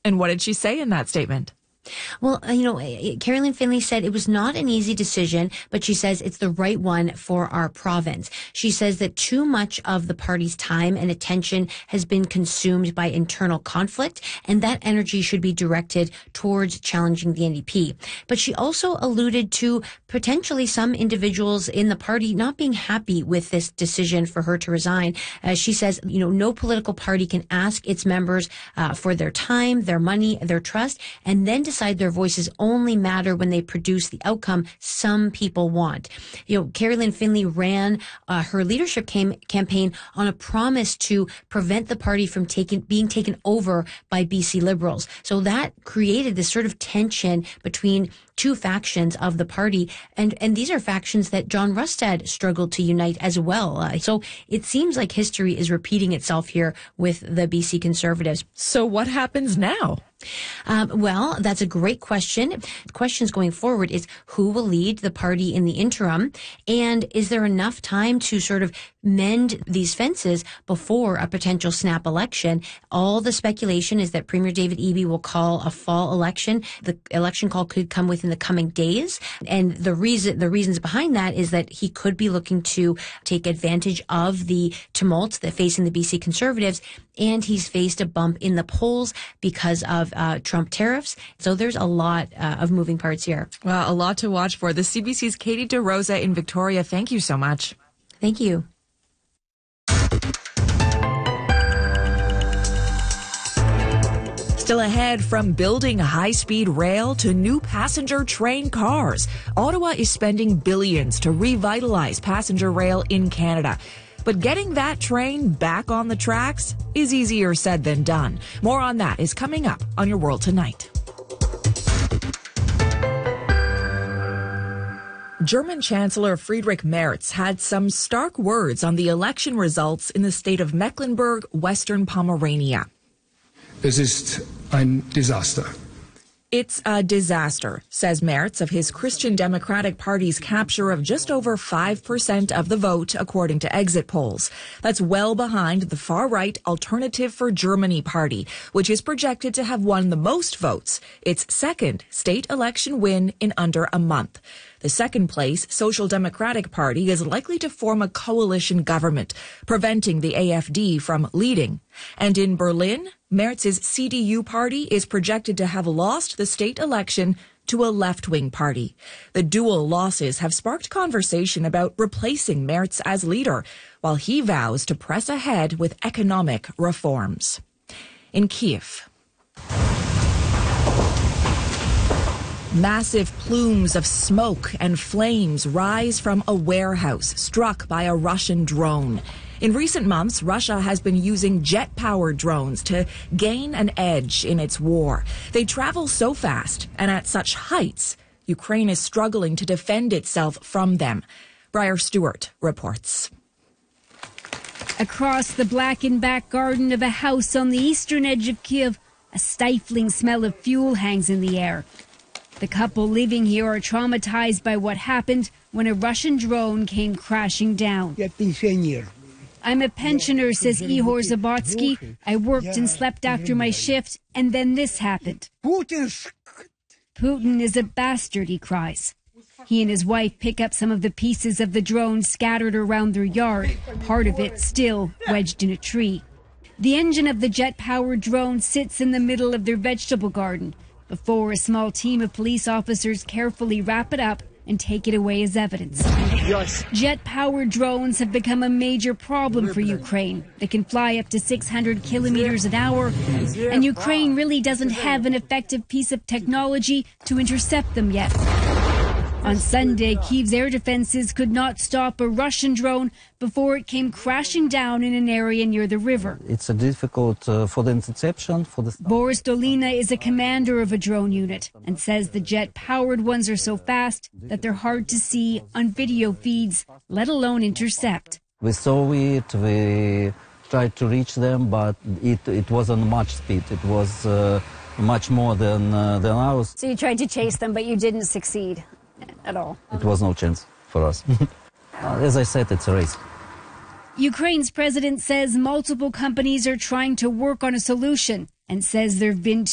And what did she say in that statement? Well, Caroline Finley said it was not an easy decision, but she says it's the right one for our province. She says that too much of the party's time and attention has been consumed by internal conflict, and that energy should be directed towards challenging the NDP. But she also alluded to potentially some individuals in the party not being happy with this decision for her to resign. She says, no political party can ask its members for their time, their money, their trust, and then decide their voices only matter when they produce the outcome some people want. Caroline Finley ran her leadership campaign on a promise to prevent the party from being taken over by BC Liberals. So that created this sort of tension between two factions of the party. And these are factions that John Rustad struggled to unite as well. So it seems like history is repeating itself here with the BC Conservatives. So what happens now? Well, that's a great question. The questions going forward is who will lead the party in the interim, and is there enough time to sort of mend these fences before a potential snap election? All the speculation is that Premier David Eby will call a fall election. The election call could come within the coming days, and the reasons behind that is that he could be looking to take advantage of the tumult that facing the BC Conservatives, and he's faced a bump in the polls because of Trump tariffs. So there's a lot of moving parts here. Well, a lot to watch for. The CBC's Katie DeRosa in Victoria. Thank you so much. Thank you. Still ahead, from building high-speed rail to new passenger train cars, Ottawa is spending billions to revitalize passenger rail in Canada. But getting that train back on the tracks is easier said than done. More on that is coming up on Your World Tonight. German Chancellor Friedrich Merz had some stark words on the election results in the state of Mecklenburg-Western Pomerania. Es ist ein Desaster. It's a disaster, says Merz of his Christian Democratic Party's capture of just over 5% of the vote, according to exit polls. That's well behind the far-right Alternative for Germany party, which is projected to have won the most votes, its second state election win in under a month. The second place Social Democratic Party is likely to form a coalition government, preventing the AfD from leading. And in Berlin, Merz's CDU party is projected to have lost the state election to a left-wing party. The dual losses have sparked conversation about replacing Merz as leader, while he vows to press ahead with economic reforms. In Kyiv, massive plumes of smoke and flames rise from a warehouse struck by a Russian drone. In recent months, Russia has been using jet-powered drones to gain an edge in its war. They travel so fast and at such heights, Ukraine is struggling to defend itself from them. Briar Stewart reports. Across the blackened back garden of a house on the eastern edge of Kyiv, a stifling smell of fuel hangs in the air. The couple living here are traumatized by what happened when a Russian drone came crashing down. I'm a pensioner, says Ihor Zabotsky. I worked and slept after my shift, and then this happened. Putin is a bastard, he cries. He and his wife pick up some of the pieces of the drone scattered around their yard, part of it still wedged in a tree. The engine of the jet-powered drone sits in the middle of their vegetable garden, before a small team of police officers carefully wrap it up and take it away as evidence. Jet-powered drones have become a major problem for Ukraine. They can fly up to 600 kilometers an hour, and Ukraine really doesn't have an effective piece of technology to intercept them yet. On Sunday, Kyiv's air defenses could not stop a Russian drone before it came crashing down in an area near the river. It's difficult for the interception. Boris Dolina is a commander of a drone unit and says the jet-powered ones are so fast that they're hard to see on video feeds, let alone intercept. We saw it, we tried to reach them, but it wasn't much speed. It was much more than ours. So you tried to chase them, but you didn't succeed at all? It was no chance for us. As I said, it's a race. Ukraine's president says multiple companies are trying to work on a solution and says there have been